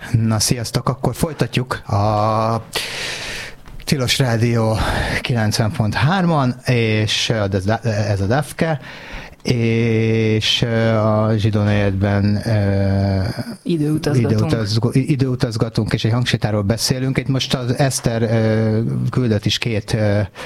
Na, sziasztok! Akkor folytatjuk a Tilos Rádió 90.3-on, és ez a Dafke, és a Zsidó negyedben időutazgatunk, és egy hangsétáról beszélünk. Itt most az Eszter küldött is két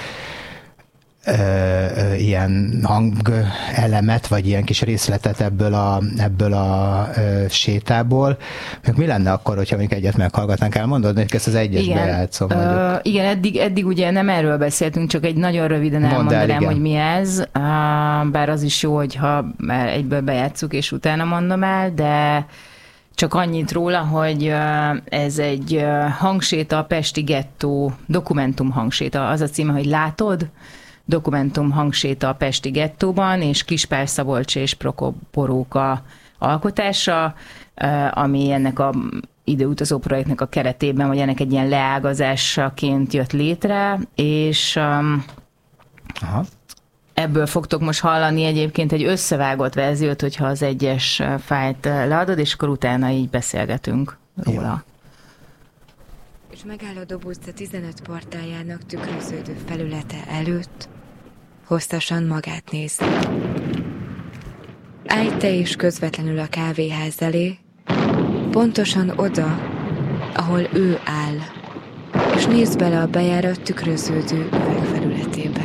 ilyen hangelemet, vagy ilyen kis részletet ebből a sétából. Mi lenne akkor, hogyha még egyet meghallgatnánk? Elmondod, hogy ezt az egyesbe játszom. Igen, eddig ugye nem erről beszéltünk, csak egy nagyon röviden elmondanám, hogy mi ez. Bár az is jó, hogyha már egyből bejátszuk, és utána mondom el, de csak annyit róla, hogy ez egy hangséta, a Pesti Gettó, dokumentum hangséta. Az a címe, hogy Látod? Dokumentum hangséta a Pesti Gettóban, és Kispál Szabolcs és Prokop Boróka alkotása, ami ennek a időutazó projektnek a keretében, vagy ennek egy ilyen leágazásaként jött létre, és ebből fogtok most hallani egyébként egy összevágott verziót, hogyha az egyes fájlt leadod, és akkor utána így beszélgetünk róla. Ja. És megáll a dobozda 15 portáljának tükröződő felülete előtt, hosszasan magát nézi. Állj te is közvetlenül a kávéház elé, pontosan oda, ahol ő áll, és nézd bele a bejárat tükröződő üvegfelületébe.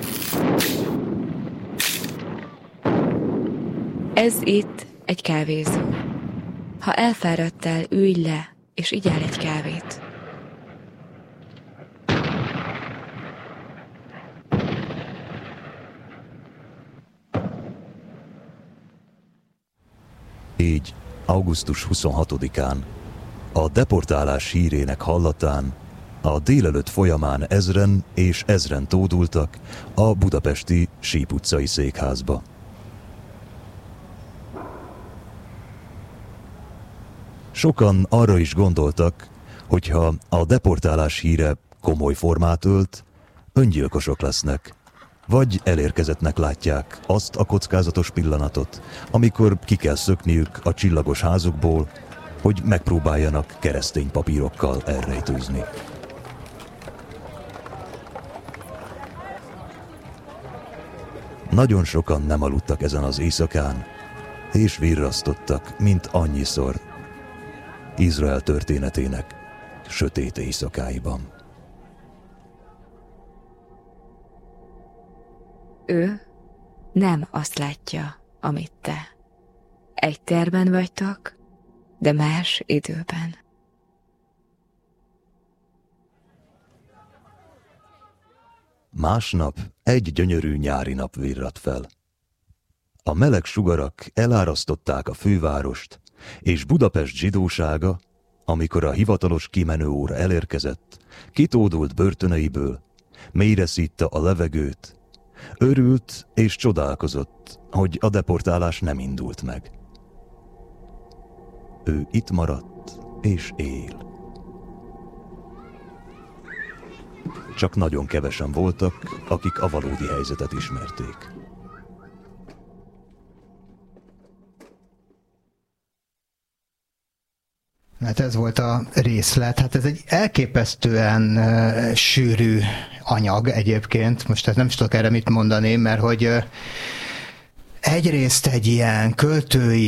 Ez itt egy kávézó. Ha elfáradtál, ülj le, és igyál egy kávét. Így, augusztus 26-án, a deportálás hírének hallatán a délelőtt folyamán ezren tódultak a budapesti Síp utcai székházba. Sokan arra is gondoltak, hogyha a deportálás híre komoly formát ölt, öngyilkosok lesznek, vagy elérkezettnek látják azt a kockázatos pillanatot, amikor ki kell szökniük a csillagos házukból, hogy megpróbáljanak keresztény papírokkal elrejtőzni. Nagyon sokan nem aludtak ezen az éjszakán, és virrasztottak, mint annyiszor Izrael történetének sötét éjszakáiban. Ő nem azt látja, amit te. Egy térben vagytok, de más időben. Másnap egy gyönyörű nyári nap virradt fel. A meleg sugarak elárasztották a fővárost, és Budapest zsidósága, amikor a hivatalos kimenőóra elérkezett, kitódult börtöneiből, mélyre szítta a levegőt, örült és csodálkozott, hogy a deportálás nem indult meg. Ő itt maradt és él. Csak nagyon kevesen voltak, akik a valódi helyzetet ismerték. Hát ez volt a részlet. Hát ez egy elképesztően sűrű anyag egyébként. Most nem is tudok erre mit mondani, mert hogy egyrészt egy ilyen költői